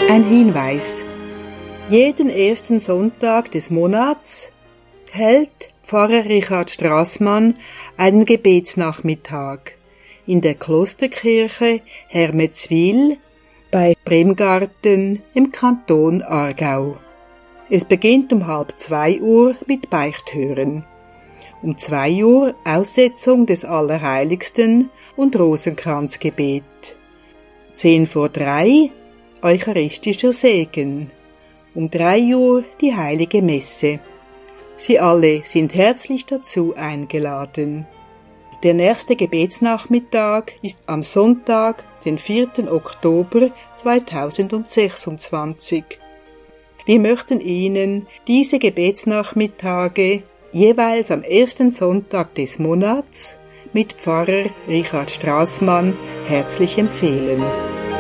Ein Hinweis. Jeden ersten Sonntag des Monats hält Pfarrer Richard Strassmann einen Gebetsnachmittag in der Klosterkirche Hermetswil bei Bremgarten im Kanton Aargau. Es beginnt um 1:30 mit Beichthören. Um 2 Aussetzung des Allerheiligsten und Rosenkranzgebet. 2:50 Eucharistischer Segen. Um 3 die Heilige Messe. Sie alle sind herzlich dazu eingeladen. Der nächste Gebetsnachmittag ist am Sonntag, den 4. Oktober 2026. Wir möchten Ihnen diese Gebetsnachmittage jeweils am ersten Sonntag des Monats mit Pfarrer Richard Strassmann herzlich empfehlen.